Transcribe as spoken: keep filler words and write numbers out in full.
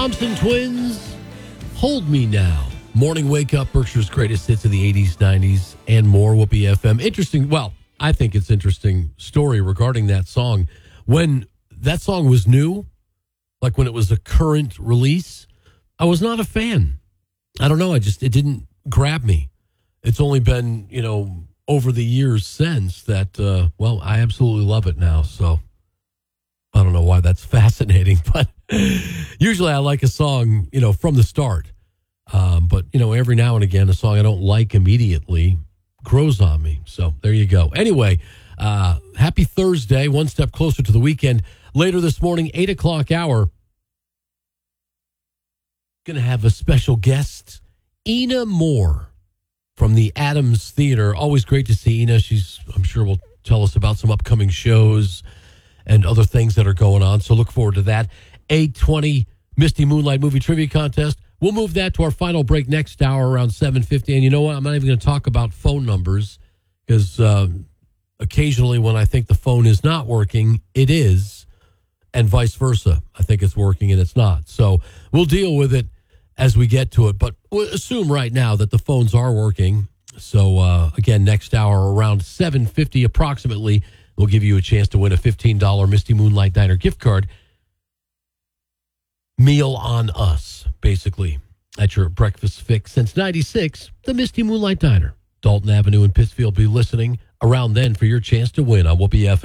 Thompson Twins, Hold Me Now. Morning Wake Up, Berkshire's greatest hits of the eighties, nineties, and more. Whoopee F M. Interesting, well, I think it's interesting story regarding that song. When that song was new, like when it was a current release, I was not a fan. I don't know, I just, it didn't grab me. It's only been, you know, over the years since that, uh, well, I absolutely love it now, so I don't know why that's fascinating, but usually I like a song, you know, from the start. Um, but, you know, every now and again, a song I don't like immediately grows on me. So there you go. Anyway, uh, happy Thursday, one step closer to the weekend. Later this morning, eight o'clock hour, going to have a special guest, Ina Moore from the Adams Theater. Always great to see Ina. She's, I'm sure, will tell us about some upcoming shows and other things that are going on. So look forward to that. eight twenty Misty Moonlight Movie Trivia Contest. We'll move that to our final break next hour around seven fifty. And you know what? I'm not even going to talk about phone numbers because uh, occasionally when I think the phone is not working, it is, and vice versa. I think it's working and it's not. So we'll deal with it as we get to it. But we'll assume right now that the phones are working. So, uh, again, next hour around seven fifty approximately, we'll give you a chance to win a fifteen dollars Misty Moonlight Diner gift card. Meal on us, basically, at your breakfast fix. Since ninety-six, the Misty Moonlight Diner. Dalton Avenue in Pittsfield. Be listening around then for your chance to win on Whoopee F M.